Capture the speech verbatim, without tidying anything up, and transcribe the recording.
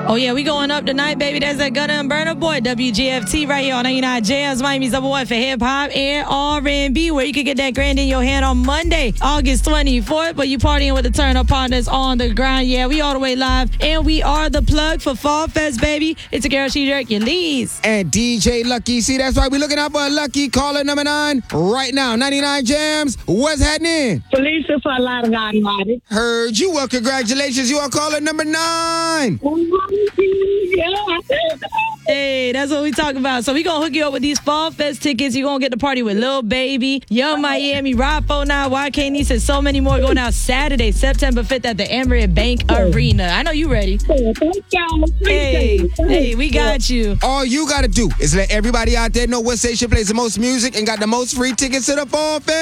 Oh, yeah, we going up tonight, baby. That's that Gunna and Burna Boy, W G F T, right here on ninety-nine Jams, Miami's number one for hip-hop and R and B, where you can get that grand in your hand on Monday, August twenty-fourth. But you partying with the turn-up partners on the grind. Yeah, we all the way live, and we are the plug for Fall Fest, baby. It's a girl, she jerk, your Lees. And D J Lucky. See, that's right. We're looking out for a Lucky caller number nine right now. ninety-nine Jams, what's happening? Felicia for a lot of God. Heard you. Well, congratulations. You are caller number nine. Hey, that's what we talking about. So we gonna hook you up with these Fall Fest tickets. You gonna get to party with Lil Baby, Young Miami, Rob four nine, Y K Nice, and so many more going out Saturday, September fifth at the Emirates Bank Arena. I know you ready. Hey, hey, we got you. All you got to do is let everybody out there know what station plays the most music and got the most free tickets to the Fall Fest.